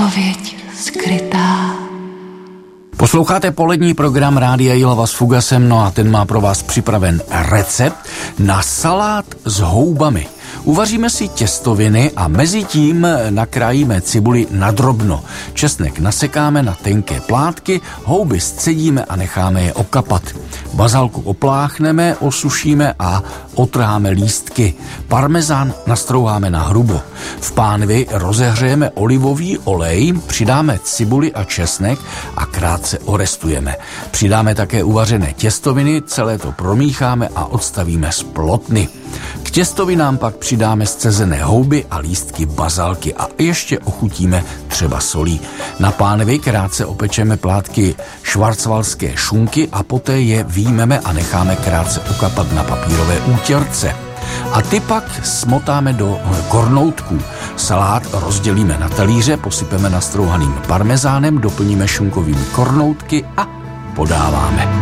Odpověď skrytá. Posloucháte polední program Rádia Jihlava s Fugasem, no a ten má pro vás připraven recept na salát s houbami. Uvaříme si těstoviny a mezi tím nakrájíme cibuli na drobno. Česnek nasekáme na tenké plátky, houby scedíme a necháme je okapat. Bazalku opláchneme, osušíme a otrháme lístky. Parmezán nastrouháme na hrubo. V pánvi rozehřejeme olivový olej, přidáme cibuli a česnek a krátce orestujeme. Přidáme také uvařené těstoviny, celé to promícháme a odstavíme z plotny. K těstovinám pak přidáme zcezené houby a lístky bazalky a ještě ochutíme třeba solí. Na pánvi krátce opečeme plátky švarcvalské šunky a poté je vyjmeme a necháme krátce okapat na papírové útěrce. A ty pak smotáme do kornoutků. Salát rozdělíme na talíře, posypeme nastrouhaným parmezánem, doplníme šunkovými kornoutky a podáváme.